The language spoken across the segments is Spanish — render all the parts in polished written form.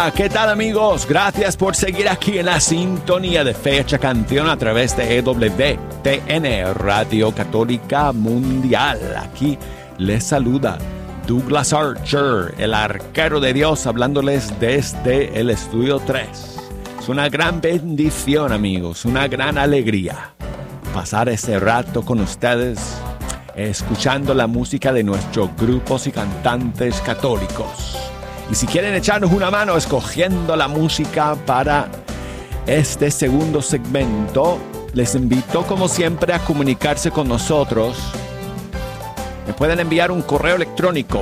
Hola, ¿qué tal amigos? Gracias por seguir aquí en la sintonía de Fecha Canción a través de EWTN, Radio Católica Mundial. Aquí les saluda Douglas Archer, el arquero de Dios, hablándoles desde el Estudio 3. Es una gran bendición, amigos, una gran alegría pasar este rato con ustedes, escuchando la música de nuestros grupos y cantantes católicos. Y si quieren echarnos una mano escogiendo la música para este segundo segmento, les invito como siempre a comunicarse con nosotros. Me pueden enviar un correo electrónico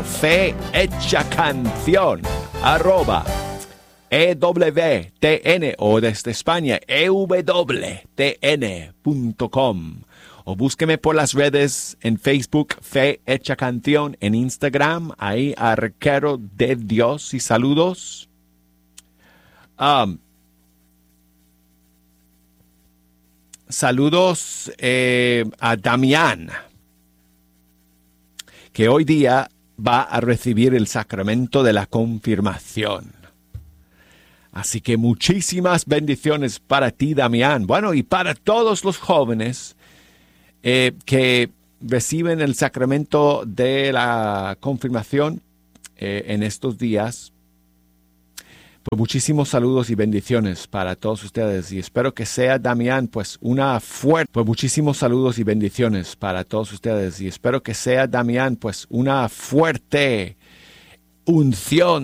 fehechacancion@ewtn o desde España ewtn.com. O búsqueme por las redes en Facebook, Fe Hecha Canción, en Instagram, ahí Arquero de Dios y saludos. Saludos a Damián, que hoy día va a recibir el sacramento de la confirmación. Así que muchísimas bendiciones para ti, Damián. Bueno, y para todos los jóvenes que reciben el sacramento de la confirmación en estos días. Pues muchísimos saludos y bendiciones para todos ustedes y espero que sea, Damián, pues una fuerte unción